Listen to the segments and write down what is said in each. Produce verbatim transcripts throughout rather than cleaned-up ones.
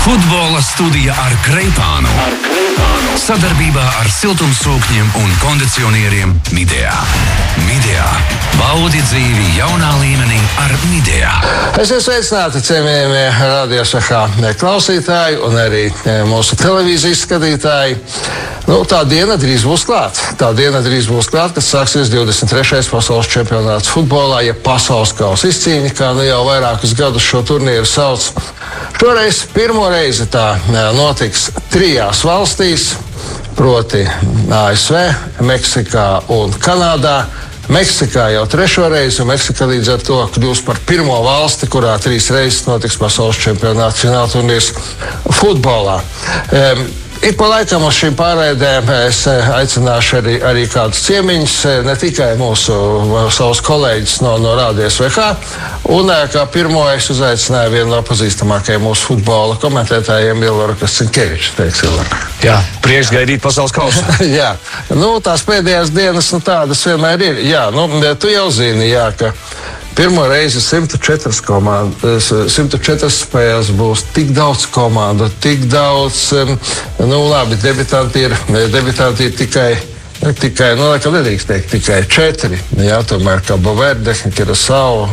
Futbola studija ar Kreipānu. Ar Kreipānu. Sadarbībā ar siltumsūkņiem un kondicionieriem Midea. Midea. Baudi dzīvi jaunā līmenī ar Midea. Esiet sveicināti, cienījamie Radio S H klausītāji un arī mūsu televīzijas skatītāji. Nu, tā diena drīz būs klāt. Tā diena drīz būs klāt, kad sāksies divdesmit trešais pasaules čempionāts futbolā, ja pasaules kausa izcīņa, kā nu jau vairākus gadus šo turnīru sauc. Šoreiz pirmo reizi tā notiks trijās valstīs, proti A S V, Meksikā un Kanādā. Meksikā jau trešo reizi, un Meksika līdz ar to kļūs par pirmo valsti, kurā trīs reizes notiks pasaules čempionāts fināla turnīrs futbolā. Um, Ik pa laikam uz šīm pārraidēm es aicināšu arī, arī kādus ciemiņus, ne tikai mūsu savus kolēģus no, no Radio S H. Un kā pirmo es uzaicināju vienu no pazīstamākajiem mūsu futbola komentētājiem, Ilvaru Kasinkeviču. Teiks, Ilvaru. Jā, prieks gaidīt pasaules kausu. Jā, nu tās pēdējās dienas, nu tādas vienmēr ir. Jā, nu tu jau zini, jā, ka pirmo reizi simt četras komandas, simt četras spēles būs tik daudz komandu, tik daudz, nu labi, debitanti ir, debitanti ir tikai, tikai, nu laikam nedrīkst teikt, tikai četri. Jā, tomēr Cabo Verde, Kirasau,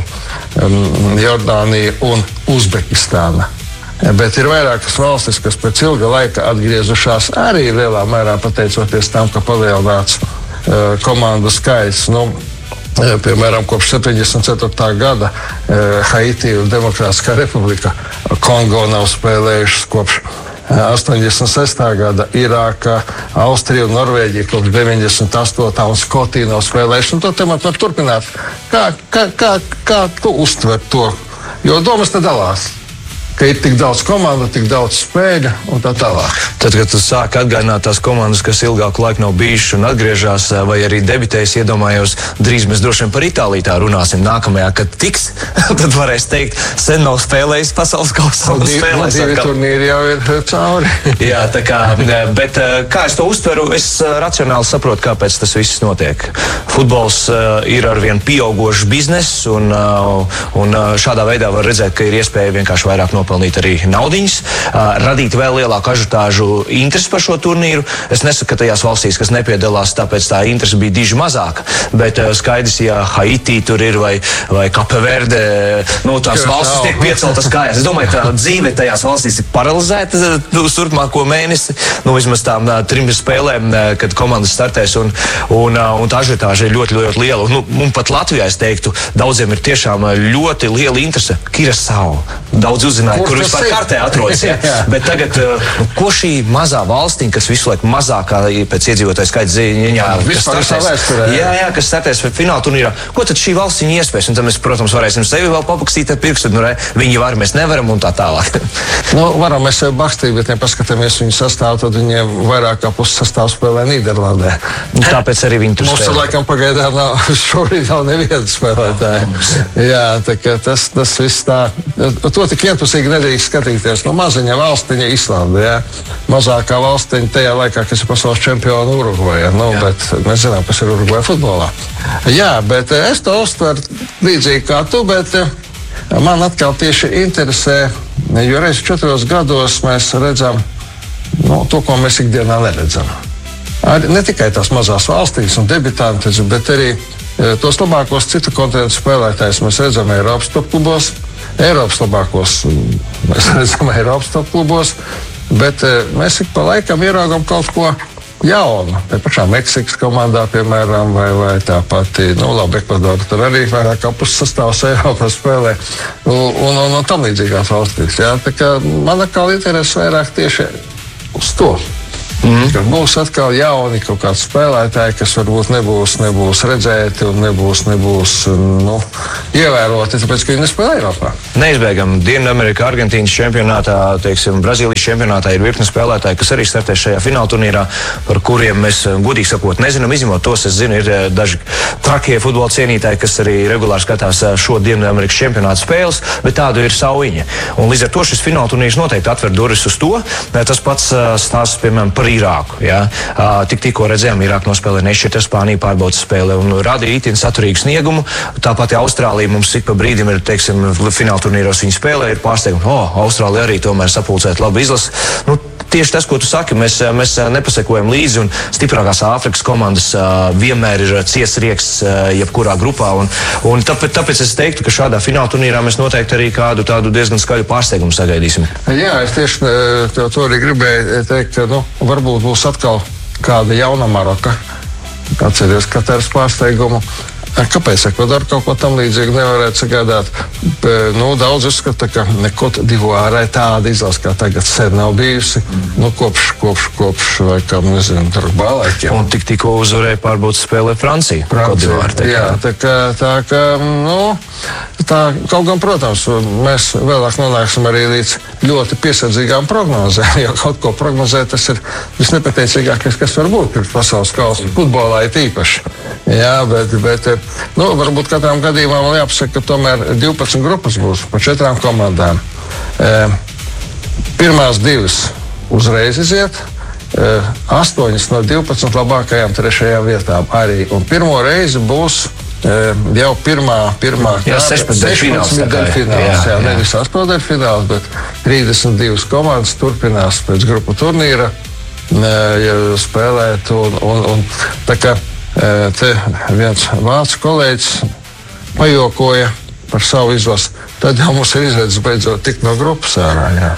Jordānija un Uzbekistāna. Bet ir vairākas valstis, kas pēc ilga laika atgriezušās arī lielā mērā pateicoties tam, ka palielināts uh, komandu skaits. Nu, Piemēram, kopš septiņdesmit ceturtā gada eh, Haiti un Demokrātiskā republika Kongo nav spēlējušas kopš astoņdesmit sestā gada, Irāka, Austrija un Norvēģija kopš deviņdesmit astotā un Skotija nav spēlējušas. Un to tematu var turpināt. Kā, kā, kā, kā tu uztver to? Jo domas te dalās. Ka ir tik daudz komandu, tik daudz spēļu un tā tālāk. Tad, kad tu sāki atgādināt tās komandas, kas ilgāku laiku nav bijušas un atgriežas, vai arī debitējas, iedomājos, drīz mēs droši vien par Itāliju tā runāsim nākamajā, kad tiks, tad varēs teikt, sen nav spēlējis pasaules kausā. Un divi, divi turnīri jau ir cauri. Jā, tā kā, bet kā es to uztveru, es racionāli saprotu, kāpēc tas viss notiek. Futbols ir arvien pieaugošs bizness un, un šādā veidā var redzēt, ka ir iespēja vienkārši vairāk nopelnīt arī naudiņas, radīt vēl lielāku ažutāžu interesi par šo turnīru. Es nesaku, ka tajās valstīs, kas nepiedalās, tāpēc tā interesi bija diži mazāka, bet skaidrs, ja Haiti tur ir vai, vai Cabo Verde, nu tās valstis tiek pieceltas kājās. Es domāju, tā dzīve tajās valstīs ir paralizēta uz turpmāko mēnesi, nu vismaz tām trim spēlēm, kad komandas startēs, un, un, un tā ažutāža ir ļoti, ļoti liela. Nu, un pat Latvijā, es teiktu, daudziem ir tiešām ļoti liela interese. Kirasau. Daudz uzzināja, kur, kur vispār kartē atrodas. Ja? Bet tagad, nu, ko šī mazā valstiņa, kas visu laiku mazākā pēc iedzīvotāju skaita ziņā, kas startēs, jā, jā, kas startēs fināla turnīrā, ko tad šī valstiņa iespējas? Un tad mēs, protams, varēsim sevi vēl papakstīt ar pirkstu, nu, re, viņi var, mēs nevaram un tā tālāk. Nu, varam mēs sevi bakstīt, bet ja paskatāmies viņu sastāvu, tad viņiem vairāk kā puses sastāvu spēlē Nīderlandē. Un tāpēc arī viņi tur spēlē. Mums laikam pagaidām nav, šobrīd nav neviena spēlētāja. Jā, tā kā tas, tas viss tā, to tik vienpusīgi nedrīkst skatīties. Nu, maziņa valstiņa Islanda, jā. Mazākā valstiņa tajā laikā, kas ir pasaules čempiona Urugvajā. Nu, bet mēs zinām, kas ir Urugvaja futbolā. Jā, bet es to uztveru līdzīgi kā tu, bet man atkal tieši interesē, jo reiz četros gados mēs redzam nu, to, ko mēs ikdienā neredzam. Ar, ne tikai tās mazās valstīs un debitantes, bet arī tos labākos citu kontinentu spēlētājus mēs redzam Eiropas topklubos. Eiropas labākos mēs redzam Eiropas topklubos, bet mēs ik pa laikam ieraugam kaut ko jaunu. Te pašā Meksikas komandā, piemēram, vai, vai tā pati, nu labi, Ekvadora, tur arī vairāk kā puses sastāvs Eiropā spēlē un, un, un, un tam līdzīgās valstīs. Jā. Tā kā man atkal interesi vairāk tieši uz to. Mm. Ka būs atkal jauni kaut kādi spēlētāji, kas varbūt nebūs, nebūs redzēti un nebūs, nebūs nu, ievēroti, tāpēc, ka viņi nespēlē Eiropā. Neizbēgam Dienvidamerika, Argentīnas čempionātā, teiksim, Brazīlijas čempionātā ir virkne spēlētāji, kas arī startēs šajā fināla turnīrā, par kuriem mēs godīgi sakot nezinām, izņemot tos, es zinu, ir daži trakie futbola cienītāji, kas arī regulāri skatās šo Dienvidamerikas čempionāta spēles, bet tādu ir saviņa. Un līdz ar to šis fināla turnīrs noteikti atver durvis uz to. Tas pats stāsts, piemēram, par Irāku. Ja? Uh, tik tikko redzējām, Irāku nospēlē nešķirta Spānija pārbaudas spēle un radīja itin saturīgu sniegumu. Tāpat Austrālija mums ik pa brīdim ir, teiksim, fināla turnīros viņi spēlē, ir pārsteigumi, o, oh, Austrālija arī tomēr sapulcēt labu izlasi. Nu, tieši tas, ko tu saki, mēs, mēs nepasakojam līdzi, un stiprākās Āfrikas komandas uh, vienmēr ir ciesrieks uh, jebkurā grupā, un, un tāpēc, tāpēc es teiktu, ka šādā fināla turnīrā mēs noteikti arī kādu tādu diezgan skaļu pārsteigumu sagaidīsim. Jā, es tieši to, to arī gribēju teikt, ka, nu, varbūt būs atkal kāda jauna Maroka. Atceries Kataras pārsteigumu. Kāpēc Ekvadora kaut ko tam līdzīgu nevarētu sagaidāt? Nu, daudz uzskata, ka neko Divuārai tāda izlase kā tagad sen nav bijusi. Nu, kopš, kopš, kopš, vai kā, nezinu, Drogba laikiem. Un tik tikko uzvarēja pārbaudas spēlē Francija. Francija, jā, tā kā, tā kā, nu, tā, kaut gan, protams, mēs vēlāk nonāksim arī līdz ļoti piesardzīgām prognozēm, jo kaut ko prognozēt, tas ir visnepateicīgākais, kas var būt pirms pasaules kausa futbolā ir tīpaši. Jā, bet, bet nu, varbūt katrām gadījumam vēl jāpasaka, ka tomēr divpadsmit grupas būs pa četrām komandām. E, pirmās divas uzreiz iziet, e, astoņas no divpadsmit labākajām trešajām vietām arī. Un pirmo reizi būs e, jau pirmā, pirmā jā, sešpadsmit daļfināls. Jā, nevis astoņu fināls, bet trīsdesmit divas komandas turpinās pēc grupu turnīra e, spēlēt. Un, un, un, tā kā te viens vācu kolēģis pajokoja par savu izlasi. Tad jau mums ir izredzes beidzot tikt no grupas ārā. Jā.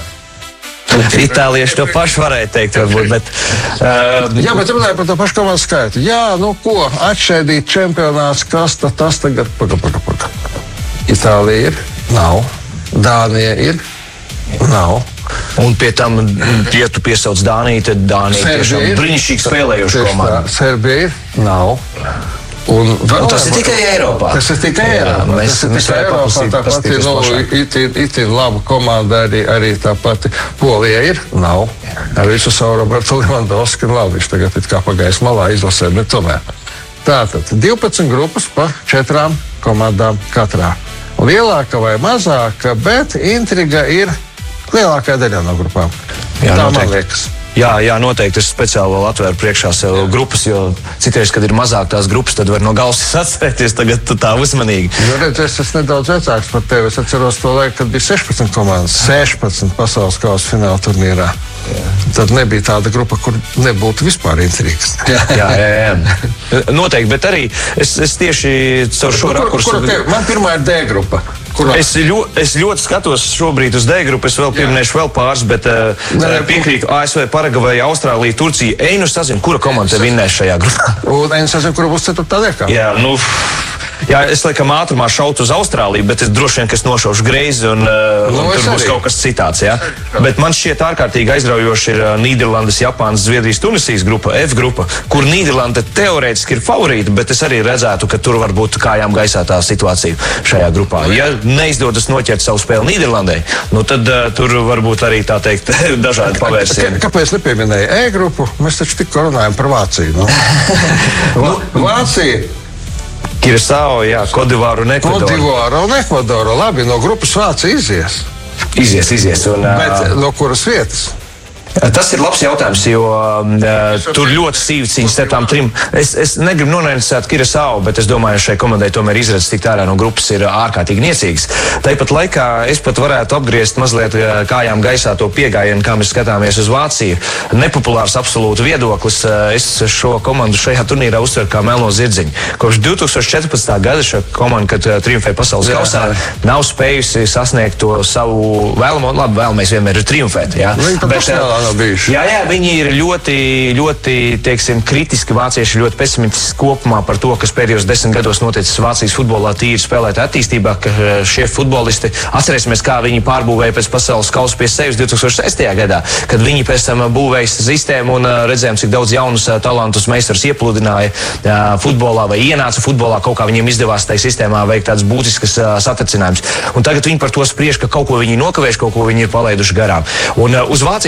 Itālieši to pašu varēja teikt, varbūt, bet... Uh, jā, bet runāja par to pašu komandu skaitu. Jā, nu ko, atšķēdīt čempionāts, kas tad tas tagad... Paga, paga, paga. Itālija ir? Nav. Dānija ir? Nav. Un pie tam, ja tu piesauc Dāniju, tad Dānija tiešām brīnišķīgi spēlējuši komanda. Serbija ir? Nav. Un, un tas ir tikai Eiropā. Tas ir tikai Eiropā. Jā, mēs, tas ir tikai Eiropā. Tāpat ir, nu, it, it, it ir laba komanda, arī, arī tāpat Polija ir? Nav. Ar visu savu Robertu Lewandowski ir labi. Viņš tagad ir kā pagājis malā izlasē, bet tomēr. Tātad divpadsmit grupas pa četrām komandām katrā. Lielāka vai mazāka, bet intriga ir lielākā daļā no grupām. Jā, tā noteikti. Man liekas. Jā, jā, noteikti es speciāli vēl atvēru priekšā sev grupas, jo citreiz, kad ir mazāk tās grupas, tad var no galvas atcerēties tagad tā uzmanīgi. Nu, redz, es esmu nedaudz vecāks par tevi. Es atceros to laiku, kad bija sešpadsmit komandas. sešpadsmit pasaules kausa fināla turnīrā. Jā. Tad nebija tāda grupa, kur nebūtu vispār intrigas. Jā, jā, jā, jā. Noteikti, bet arī es, es tieši caur šo rakursu... Man pirmā ir D grupa. Kurā? Es, ļo, es ļoti skatos šobrīd uz D grupu, es vēl pieminēšu vēl pāris, bet uh, piekrītu A S V, Paragvaja, Austrālija, Turcija. Ej, nu sazinu, kura komanda vinnēs šajā grupā? Un ej, nu sazinu, kura būs ceturtā dekā? Jā, nu... Jā, es laikam ātrumā šautu uz Austrāliju, bet es droši vien, ka es nošaušu greizi un, uh, no, un tur būs arī kaut kas citāds. Ja? Bet man šķiet ārkārtīgi aizraujoši ir uh, Nīderlandes, Japānas, Zviedrijas, Tunisijas grupa, F grupa, kur Nīderlanda teorētiski ir favorīta, bet es arī redzētu, ka tur var būt kājām gaisā tā situācija šajā grupā. Ja neizdodas noķert savu spēli Nīderlandē, nu tad uh, tur var būt arī tā teikt dažādi pavērsieni. Kāpēc nepieminēja E grupu? Mēs taču tikko runājam par Vāciju. Nu? Vācija. Kirasao, jā, Kodivāru un Ekvadoru. Kodivāru un Ekvadoru. Labi, no grupas Vācija izies. Izies, izies. Un, bet no kuras vietas? Tas ir labs jautājums, jo uh, tur ļoti sīvi cīņas starp tām trim. Es, es negribu nonēcēt Kirasao, bet es domāju, šai komandai tomēr izredzes tikt ārā no grupas ir ārkārtīgi niecīgas. Tāpat laikā es pat varētu apgriezt mazliet kājām gaisā to piegājienu, kā mēs skatāmies uz Vāciju. Nepopulārs absolūti viedoklis. Es šo komandu šajā turnīrā uztveru kā melno zirdziņu. Kopš divi tūkstoši četrpadsmitā gada šī komanda, kad triumfē pasaules kausā, nav spējusi sasniegt to savu vēlamo. Labi, vēlamies vienmēr ir triumfēt. Jā. Bet, Jā, jā, viņi ir ļoti, ļoti, teiksim, kritiski vācieši, ļoti pesimistiski kopumā par to, kas pēdējos desmit gados noticis Vācijas futbolā tīri spēlēta attīstībā, ka šie futbolisti, atcerēsimies, kā viņi pārbūvēja pēc pasaules kausa pie sevis divi tūkstoši sestajā gadā, kad viņi pēc tam būvēja sistēmu un redzējām, cik daudz jaunus talantus meistars iepludināja futbolā vai ienāca futbolā, kaut kā viņiem izdevās tajā sistēmā veikt tāds būtiskas satricinājums. Un tagad viņi par to spriež, ka kaut ko viņi nokavējuši, kaut ko viņi ir palaiduši garām. Un uz Vācijas izlases,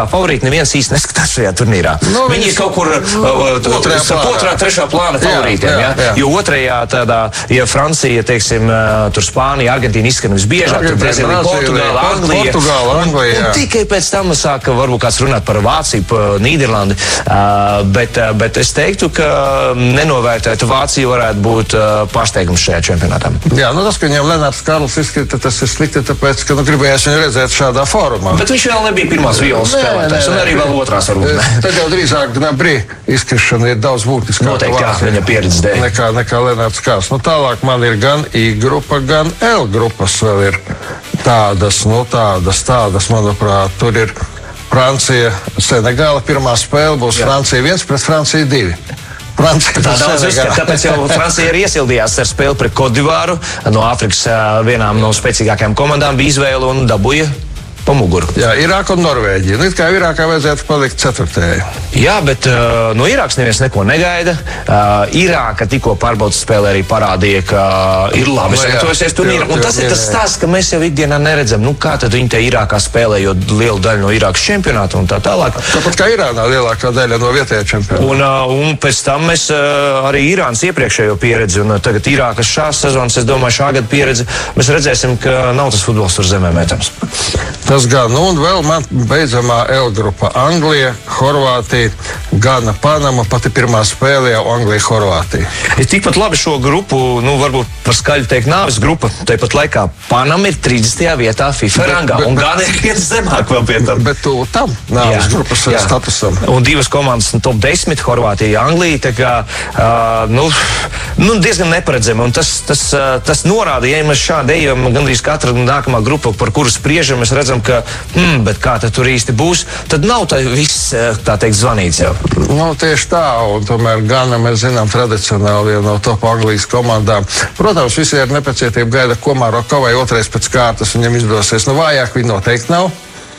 kā favorīti neviens īsti neskatās šajā turnīrā. Nu, Viņi ir kaut kur otrā, otrā, trešā plāna favorītiem. Jā, jā, jā. Jo otrajā tādā, ja Francija, teiksim, tur Spānija, Argentīna izskan visbiežāk, tur Brazīlija, Portugāla, Anglija. Portugāla, Anglija un, un tikai pēc tam sāka varbūt kāds runāt par Vāciju, par Nīderlandi. Uh, bet, uh, bet es teiktu, ka nenovērtētu Vāciju varētu būt uh, pārsteigums šajā čempionātā. Jā, nu tas, ka viņam Lenārds Karls izkrita, tas ir slikti, tāpēc, ka nu, gribējās viņu redzēt šādā formā. Bet viņš vēl nebija pirmās violas spēlētājs, un arī vēl otrās varbūt. Tad jau drīzāk Gnabry izkrišana ir daudz būtiskāka. Noteikti, jā, viņa pieredze dēļ. Nekā, nekā Lenārds Karls. Nu, tālāk man ir gan I grupa, gan L grupas vēl ir tādas, nu tādas, tādas, manuprāt, tur ir Francija, Senegāla pirmā spēle būs jā. Francija viens pret Franciju divi. Francija, tā daudz uzskata, tāpēc jau Francija ir iesildījās ar spēli pret Kodivāru. No Āfrikas vienām no spēcīgākajām komandām bija izvēle un dabūja pa muguru. Jā, Irāka un Norvēģija. Nu, it kā Irākā vajadzētu palikt ceturtajai. Jā, bet uh, no Irākas neviens neko negaida. Uh, Irāka tikko pārbaudas spēlē arī parādīja, ka ir labi sagatavojusies turnīram. Un tas jā, ir tas stāsts, ka mēs jau ikdienā neredzam, nu kā tad viņi te Irākā spēlē, jo liela daļa no Irākas čempionāta un tā tālāk. Tāpat kā Irānā lielākā daļa no vietējā čempionāta. Un, uh, un pēc tam mēs uh, arī Irānas iepriekšējo pieredzi un uh, tagad Irākas šās sezonas, es domāju, šā gada pieredzi, mēs redzēsim, ka nav tas futbols tur zemē mētams. Tas gan, nu un vēl man beidzamā L grupa Anglija, Horvātija, Gana, Panama, pati pirmā spēle jau Anglija, Horvātija. Ir tikpat labi šo grupu, nu varbūt par skaļu teikt nāves grupa, tāpat laikā Panama ir trīsdesmitajā vietā FIFA rangā, un Gana ir viens zemāk vēl pie tam. Bet tu tam nāves jā, grupas jā. Statusam. Un divas komandas top desmit, Horvātija, Anglija, tā kā, uh, nu, nu diezgan neparedzami, un tas, tas, uh, tas norāda, ja mēs šādi ejam, gandrīz katra nākamā grupa, par kuru spriežam, mēs redzam, ka, hmm, bet kā tad tur īsti būs, tad nav tā viss, tā teikt, zvanīts jau. Nu, tieši tā, un tomēr Gana, mēs zinām, tradicionāli viena no top Anglijas komandām. Protams, visi ar nepacietību gaida, ko Maroko vai otrais pēc kārtas viņam izdosies. Nu, vājāk viņi noteikti nav.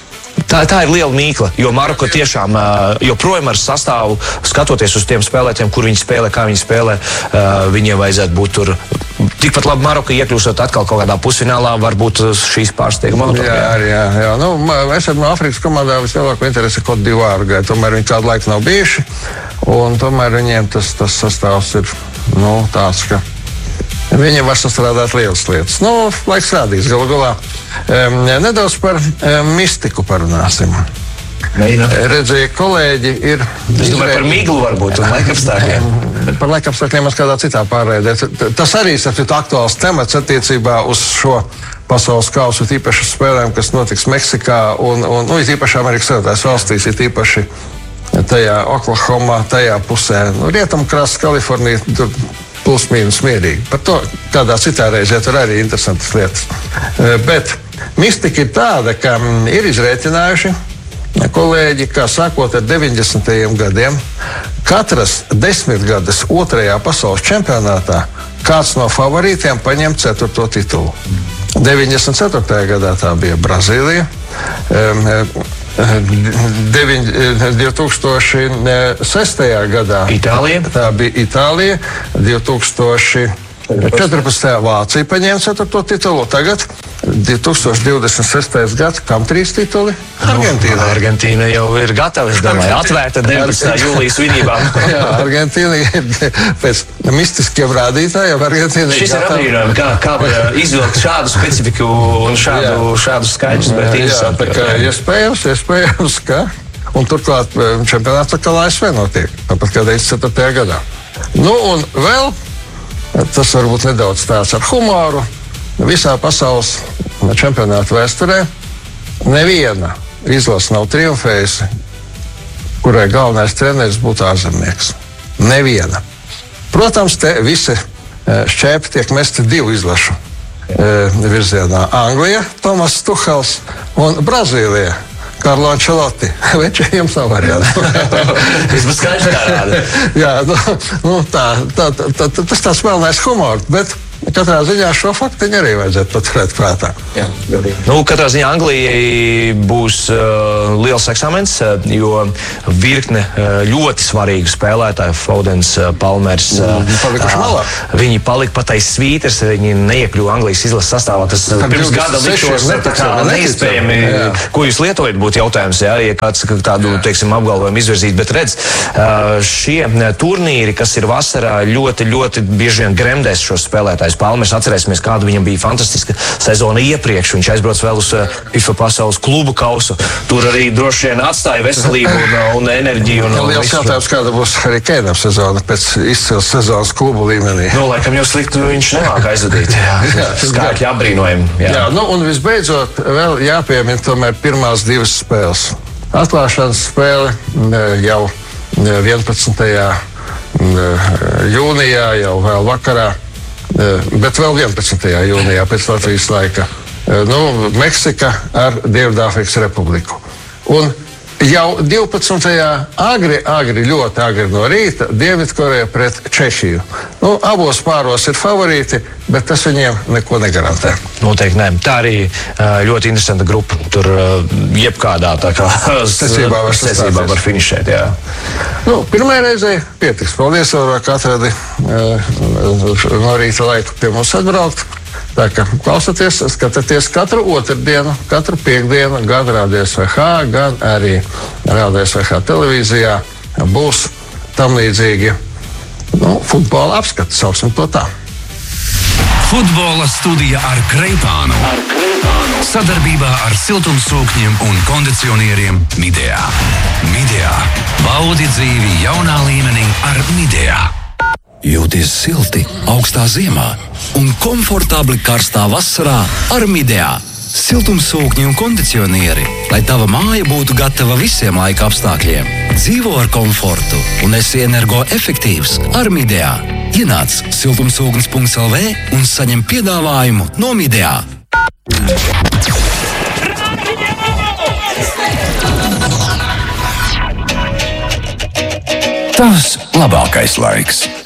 Tā, tā ir liela mīkla, jo Maroko tiešām joprojām ar sastāvu, skatoties uz tiem spēlētiem, kur viņi spēlē, kā viņi spēlē, viņiem vajadzētu būt tur. Tikpat labi Maroka iekļūstot atkal kaut kādā pusfinālā, varbūt šīs pārsteiguma. Jā, jā, jā. Nu, es ar no Afrikas komandā vislielāko interesi Cote d'Ivoire gāju. Tomēr viņi kādu laiku nav bijuši, un tomēr viņiem tas, tas sastāvs ir, nu, tāds, ka viņiem var sastrādāt lielas lietas. Nu, laiks rādīs, galu galā. Um, nedaudz par um, mistiku parunāsim. Mēģinā. Redzēju, kolēģi ir... Es domāju par miglu varbūt un laikapstākļiem. Par laikapstākļiem mēs kādā citā pārraidē. Tas arī ir aktuāls temats attiecībā uz šo pasaules kausu, tīpaši spēlēm, kas notiks Meksikā un, un nu, tīpaši Amerikas Savienotās valstīs, tīpaši tajā Oklahomā, tajā pusē. Nu, Rietumkrasts, Kalifornija, tur plus mīnus mierīgi. Par to kādā citā reizē tur arī interesantas lietas. Bet mistika ir tāda, ka ir izrēķinājuši kolēģi, kā sākot ar deviņdesmitajiem gadiem, katras desmitgades otrajā pasaules čempionātā kāds no favorītiem paņem ceturto titulu. deviņdesmit ceturtajā gadā tā bija Brazīlija, divi tūkstoši sestajā gadā Itālija. Tā bija Itālija, divi tūkstoši četrpadsmitajā Vācija paņēma ceturto titulu, tagad divi tūkstoši divdesmit sestais gads, kam trīs tituli? Argentīna. Nu, Argentīna jau ir gatava, es domāju, atvērta deviņpadsmitā jūlijas svinībām. Jā, Argentīna ir pēc mistiskiem rādītājiem. Argentīna Šis ir apbrīnojami, kā, kā izvilkt šādu specifiku un šādu, šādu skaidrs, bet interesanti. Jā, tā kā iespējams, iespējams, ka, un turklāt čempionāts atkal A S V notiek, tāpat kā deviņdesmit ceturtajā gadā. Nu, un vēl, tas varbūt nedaudz tāds ar humoru, visā pasaules čempionāta vēsturē neviena izlase nav triumfējusi, kurai galvenais treneris būtu ārzemnieks. Neviena. Protams, te visi šķēpi tiek mesti divu izlašu virzienā. Anglija, Tomas Tuhels un Brazīlija, Karlo Ancelotti. Vai čia jums nav variantu? Vismaz skaidrs tā rāda. Jā, nu, nu tā, tā, tā, tā, tas tāds melnais humors, bet katrā ziņā šo faktiņu arī vajadzētu paturēt prātā. Jā, nu, katrā ziņā Anglijai būs uh, liels eksāmens, uh, jo virkne uh, ļoti svarīgu spēlētāju, Fodens, uh, Palmers, uh, mm, palikuši malā. Uh, viņi palika pat aiz svītras, viņi neiekļuva Anglijas izlases sastāvā. Tas uh, pirms gada liktos tā kā neiespējami, ko jūs lietojat, būtu jautājums, jā, ja kāds tādu, teiksim, apgalvojumu izvirzīt, bet redz, uh, šie turnīri, kas ir vasarā, ļoti, ļoti bieži vien gremdēs šos spēlētājus. Palmers, atcerēsimies, kāda viņam bija fantastiska sezona iepriekš. Viņš aizbrauc vēl uz FIFA pasaules klubu kausu. Tur arī droši vien atstāja veselību un, un enerģiju. Un, un liels jautājums, kāda būs arī Keinam sezona pēc izcils sezonas klubu līmenī. Nu, laikam jau sliktu viņš nemāk aizvadīt. Jā, skaitļi apbrīnojami. Jā. Jā, nu un visbeidzot vēl jāpiemina tomēr pirmās divas spēles. Atklāšanas spēle jau vienpadsmitajā jūnijā, jau vēl vakarā, bet vēl vienpadsmitajā jūnijā pēc Latvijas laika, nu, Meksika ar Dienvidāfrikas Republiku. Un jau divpadsmitajā agri, agri, ļoti agri no rīta Dienvidkoreja pret Čehiju. Nu, abos pāros ir favorīti, bet tas viņiem neko negarantē. Noteikti nē. Tā arī ļoti interesanta grupa. Tur jebkādā tā kā secībā var, secībā var finišēt. Jā. Nu, pirmajā reizē pietiks. Paldies, Aurora, ka atradi no rīta laiku pie mums atbraukt. Tā kā klausieties, skatieties katru otrdienu, katru piekdienu, gan Radio S V H, gan arī Radio S V H televīzijā būs tam līdzīgi, nu, futbola apskats, sauksim to tā. Futbola studija ar Kreipānu. Ar Kreipānu. Sadarbībā ar siltumsūkņiem un kondicionieriem Midea. Midea. Baudi dzīvi jaunā līmenī ar Midea. Jūties silti augstā ziemā un komfortabli karstā vasarā ar Midea. Siltumsūkņi un kondicionieri, lai tava māja būtu gatava visiem laika apstākļiem. Dzīvo ar komfortu un esi energoefektīvs ar Midea. Ienāc siltumsūknis punkts L V un saņem piedāvājumu no Midea. Tavs labākais laiks.